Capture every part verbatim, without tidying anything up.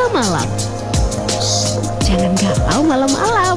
malam-malam. Jangan galau malam-malam.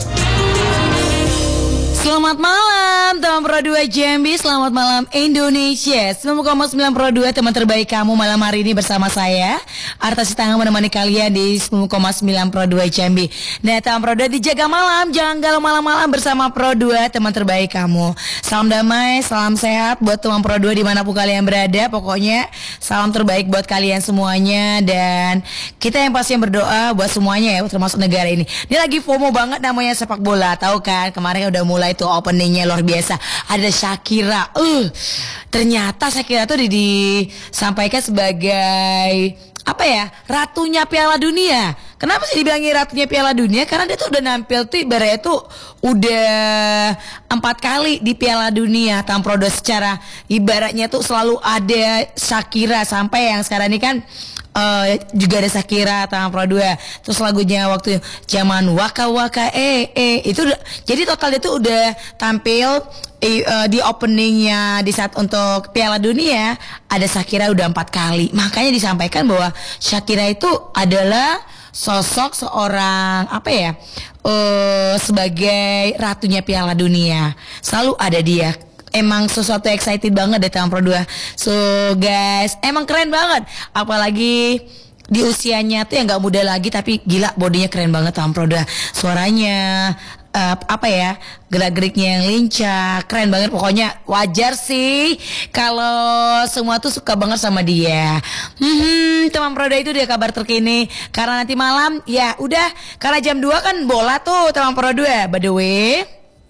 Selamat malam teman Pro dua Jambi, selamat malam Indonesia. sembilan puluh koma sembilan Pro dua, teman terbaik kamu malam hari ini bersama saya Arta Sitanggang menemani kalian di sembilan puluh koma sembilan Pro dua Jambi. Nah teman Pro dua, dijaga malam, jangan galau malam-malam bersama Pro dua, teman terbaik kamu. Salam damai, salam sehat buat teman Pro dua dimanapun kalian berada. Pokoknya salam terbaik buat kalian semuanya. Dan kita yang pasti yang berdoa buat semuanya ya, termasuk negara ini. Ini lagi FOMO banget namanya sepak bola, tahu kan? Kemarin udah mulai itu openingnya luar biasa, ada Shakira. Uh, ternyata Shakira tuh di, disampaikan sebagai apa ya, ratunya Piala Dunia. Kenapa sih dibilangin ratunya Piala Dunia? Karena dia tuh udah nampil tuh ibaratnya tuh udah empat kali di Piala Dunia. Tamprodo secara ibaratnya tuh selalu ada Shakira, sampai yang sekarang ini kan Uh, juga ada Shakira tangan Pro dua. Terus lagunya waktu zaman Waka Waka eh eh itu udah, jadi total dia tuh udah tampil eh, uh, di openingnya di saat untuk Piala Dunia ada Shakira udah empat kali. Makanya disampaikan bahwa Shakira itu adalah sosok seorang apa ya, uh, sebagai ratunya Piala Dunia. Selalu ada dia. Emang sesuatu excited banget deh Taman Pro dua. So guys, emang keren banget. Apalagi di usianya tuh yang gak muda lagi, tapi gila bodinya keren banget Taman Pro dua. Suaranya uh, apa ya, gerak-geriknya yang lincah, keren banget. Pokoknya wajar sih kalau semua tuh suka banget sama dia. Hmm, Taman Pro dua itu dia kabar terkini. Karena nanti malam ya udah, karena jam dua kan bola tuh Taman Pro dua. By the way,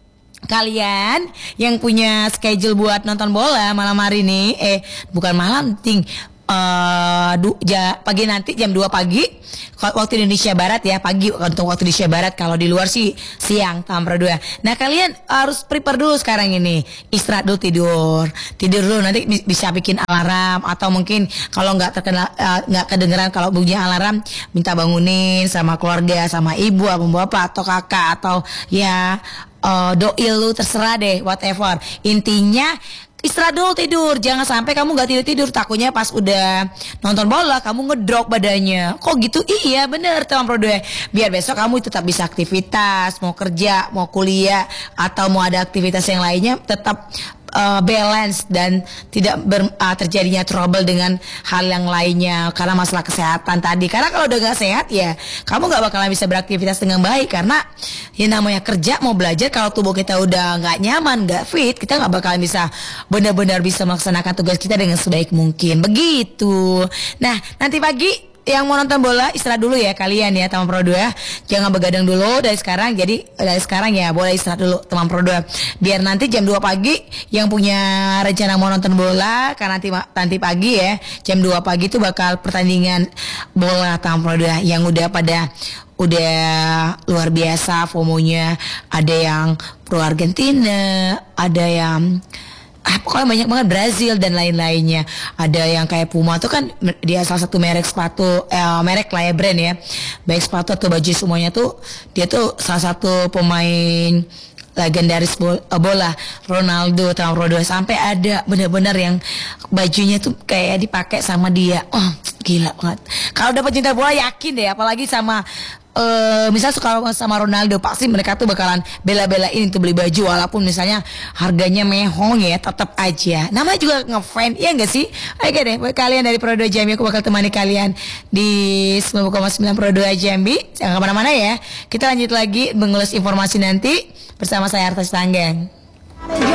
kalian yang punya schedule buat nonton bola malam hari ini, eh bukan malam, ting uh, du, ja, pagi nanti jam dua pagi waktu Indonesia Barat ya, pagi untuk waktu Indonesia Barat, kalau di luar sih siang Taman Pro dua. Nah kalian harus prepare dulu sekarang ini, istirahat dulu, tidur tidur dulu, nanti bisa bikin alarm, atau mungkin kalau nggak terkena nggak uh, kedengeran kalau bunyinya alarm, minta bangunin sama keluarga, sama ibu, abang bapak atau kakak, atau ya Uh, doil lu, terserah deh, whatever. Intinya istirahat dulu, tidur. Jangan sampai kamu gak tidur-tidur, takutnya pas udah nonton bola kamu ngedrop badannya. Kok gitu? Iya bener Taman Pro dua. Biar besok kamu tetap bisa aktivitas, mau kerja, mau kuliah, atau mau ada aktivitas yang lainnya, tetap Uh, balance dan tidak ber, uh, terjadinya trouble dengan hal yang lainnya karena masalah kesehatan tadi. Karena kalau udah gak sehat ya kamu gak bakalan bisa beraktivitas dengan baik. Karena yang namanya kerja mau belajar, kalau tubuh kita udah gak nyaman, gak fit, kita gak bakalan bisa benar-benar bisa melaksanakan tugas kita dengan sebaik mungkin. Begitu. Nah nanti pagi yang mau nonton bola istirahat dulu ya kalian ya Taman Pro dua. Jangan begadang dulu dari sekarang. Jadi dari sekarang ya boleh istirahat dulu Taman Pro dua. Biar nanti jam dua pagi yang punya rencana mau nonton bola, karena nanti nanti pagi ya jam dua pagi itu bakal pertandingan bola Taman Pro dua yang udah pada udah luar biasa FOMO-nya. Ada yang pro Argentina, ada yang ah, pokoknya banyak banget, Brazil dan lain-lainnya. Ada yang kayak Puma tuh kan dia salah satu merek sepatu, eh, merek lah ya, brand ya, baik sepatu atau baju semuanya tuh dia tuh salah satu pemain legendaris bola, Ronaldo Taman Pro dua. Sampai ada benar-benar yang bajunya tuh kayak dipakai sama dia. Oh gila banget. Kalau dapat cinta bola yakin deh, apalagi sama Uh, misalnya suka sama Ronaldo, pasti mereka tuh bakalan bela-belain itu beli baju, walaupun misalnya harganya mehong ya, tetap aja namanya juga ngefans, iya gak sih? Oke deh, buat kalian dari Pro dua Jambi, aku bakal temani kalian di sembilan puluh koma sembilan Pro dua Jambi. Jangan kemana-mana ya, kita lanjut lagi mengulas informasi nanti bersama saya Arta Sitanggang.